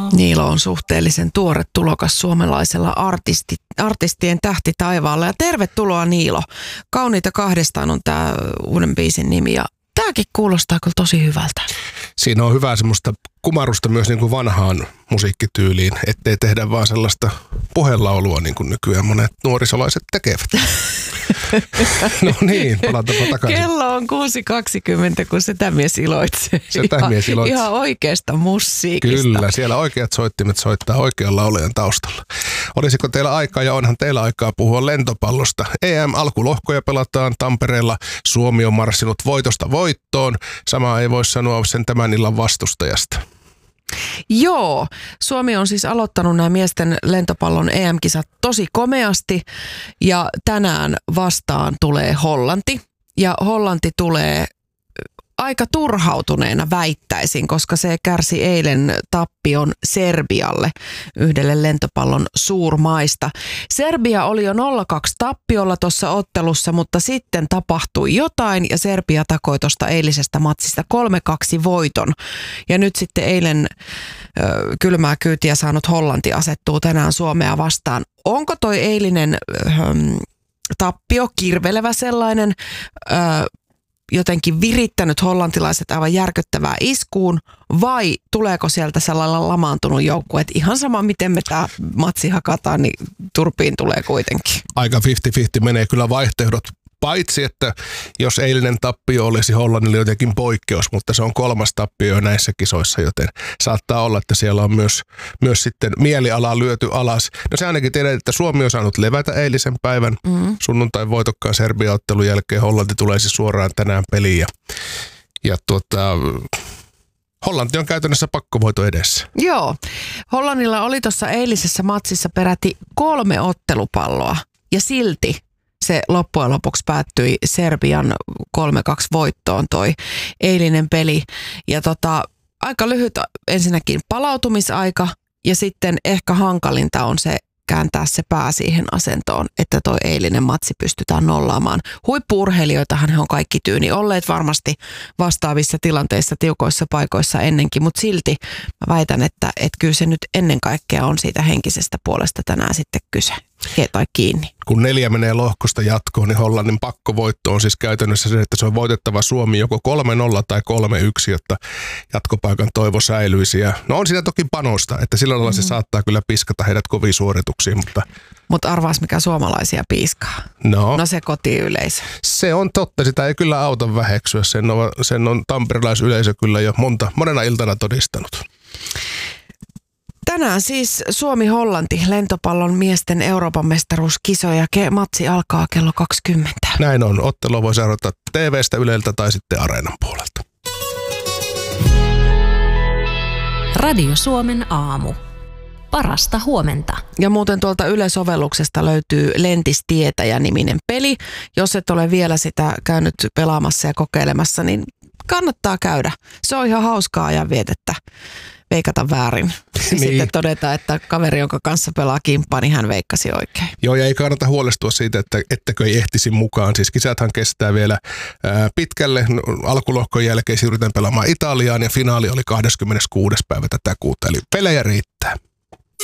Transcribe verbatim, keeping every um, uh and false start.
Niilo on suhteellisen tuore tulokas suomalaisella artisti, artistien tähti taivaalla. Ja tervetuloa Niilo. Kauniita kahdestaan on tämä uuden biisin nimi ja tämäkin kuulostaa kyllä tosi hyvältä. Siinä on hyvää semmoista kumarusta myös niin kuin vanhaan musiikkityyliin, ettei tehdä vaan sellaista puhelaulua niin kuin nykyään monet nuorisolaiset tekevät. No niin, palataanpa takaisin. Kello on kuusi kaksikymmentä, kun setämies iloitsee. Setämies iloitsee. Ihan oikeasta musiikista. Kyllä, siellä oikeat soittimet soittaa oikean laulajan taustalla. Olisiko teillä aikaa, ja onhan teillä aikaa puhua lentopallosta. E M-alkulohkoja pelataan Tampereella. Suomi on marssinut voitosta voittoon. Samaa ei voi sanoa sen tämän illan vastustajasta. Joo, Suomi on siis aloittanut nämä miesten lentopallon E M-kisat tosi komeasti ja tänään vastaan tulee Hollanti ja Hollanti tulee aika turhautuneena väittäisin, koska se kärsi eilen tappion Serbialle, yhdelle lentopallon suurmaista. Serbia oli jo nolla kaksi tappiolla tuossa ottelussa, mutta sitten tapahtui jotain ja Serbia takoi tuosta eilisestä matsista kolme kaksi voiton. Ja nyt sitten eilen ö, kylmää kyytiä saanut Hollanti asettuu tänään Suomea vastaan. Onko toi eilinen ö, tappio, kirvelevä sellainen, ö, jotenkin virittänyt hollantilaiset aivan järkyttävää iskuun, vai tuleeko sieltä sellainen lamaantunut joukkue, että ihan sama miten me tämä matsi hakataan, niin turpiin tulee kuitenkin. Aika viisikymmentä viisikymmentä menee kyllä vaihtoehdot, paitsi että jos eilinen tappio olisi Hollannille jotenkin poikkeus, mutta se on kolmas tappio näissä kisoissa, joten saattaa olla, että siellä on myös, myös sitten mieliala lyöty alas. No se ainakin tiedät, että Suomi on saanut levätä eilisen päivän mm. sunnuntain voitokkaan Serbia-ottelun jälkeen. Hollanti tulee siis suoraan tänään peliin ja, ja tuota... Hollanti on käytännössä pakkovoito edessä. Joo. Hollannilla oli tuossa eilisessä matsissa peräti kolme ottelupalloa ja silti se loppujen lopuksi päättyi Serbian kolme kaksi voittoon toi eilinen peli. Ja tota, aika lyhyt ensinnäkin palautumisaika ja sitten ehkä hankalinta on se kääntää se pää siihen asentoon, että toi eilinen matsi pystytään nollaamaan. Huippu-urheilijoitahan he on kaikki tyyni olleet varmasti vastaavissa tilanteissa tiukoissa paikoissa ennenkin, mutta silti mä väitän, että, että kyllä se nyt ennen kaikkea on siitä henkisestä puolesta tänään sitten kyse tai kiinni. Kun neljä menee lohkosta jatkoon, niin Hollannin pakkovoitto on siis käytännössä se, että se on voitettava Suomi joko kolme nolla tai kolme yksi, jotta jatkopaikan toivo säilyisi. Ja no on siinä toki panosta, että sillä lailla mm-hmm. se saattaa kyllä piskata heidät koviin suorituksiin. Mutta Mut arvaas mikä suomalaisia piiskaa. No, no se kotiyleisö. Se on totta, sitä ei kyllä auta väheksyä. Sen on, sen on tamperelaisyleisö kyllä jo monta, monena iltana todistanut. Tänään siis Suomi-Hollanti lentopallon miesten Euroopan mestaruuskisoja. Matsi alkaa kello kaksikymmentä. Näin on. Ottelua voi seurata T V:stä, Yleltä tai sitten Areenan puolelta. Radio Suomen aamu. Parasta huomenta. Ja muuten tuolta Yle-sovelluksesta löytyy Lentistietäjä-niminen peli. Jos et ole vielä sitä käynyt pelaamassa ja kokeilemassa, niin kannattaa käydä. Se on ihan hauskaa ajanvietettä. Veikata väärin. Niin. Sitten todetaan, että kaveri, jonka kanssa pelaa kimppaa, niin hän veikkasi oikein. Joo, ja ei kannata huolestua siitä, että ettekö ei ehtisi mukaan. Siis kisathan kestää vielä ää, pitkälle. Alkulohkon jälkeen siirrytään pelaamaan Italiaan ja finaali oli kahdeskymmeneskuudes päivä tätä kuuta. Eli pelejä riittää.